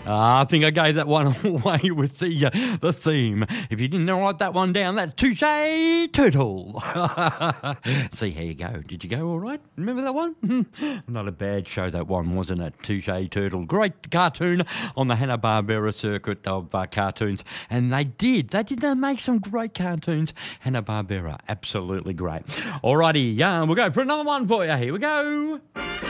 I think I gave that one away with the theme. If you didn't write that one down, that's Touche Turtle. See, here you go. Did you go all right? Remember that one? Not a bad show, that one, wasn't it? Touche Turtle. Great cartoon on the Hanna-Barbera circuit of cartoons. And they did make some great cartoons. Hanna-Barbera, absolutely great. All righty, we'll go for another one for you. Here we go.